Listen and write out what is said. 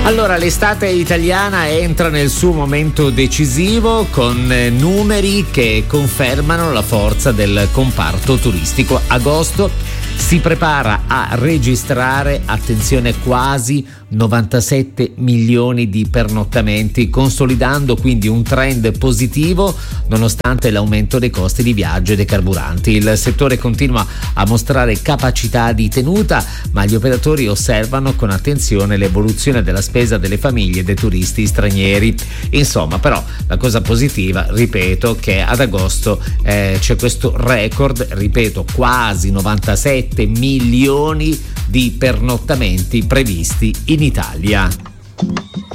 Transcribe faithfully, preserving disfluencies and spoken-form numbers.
Allora, l'estate italiana entra nel suo momento decisivo con numeri che confermano la forza del comparto turistico. Agosto si prepara a registrare, attenzione, quasi novantasette milioni di pernottamenti, consolidando quindi un trend positivo nonostante l'aumento dei costi di viaggio e dei carburanti. Il settore continua a mostrare capacità di tenuta, ma gli operatori osservano con attenzione l'evoluzione della spesa delle famiglie e dei turisti stranieri. Insomma, però la cosa positiva, ripeto, che ad agosto eh, c'è questo record, ripeto, quasi novantasette milioni di pernottamenti previsti in Italia.